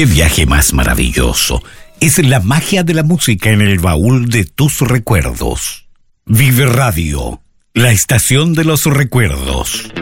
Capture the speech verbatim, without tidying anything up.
¡Qué viaje más maravilloso! Es la magia de la música en el baúl de tus recuerdos. Vive Radio, la estación de los recuerdos.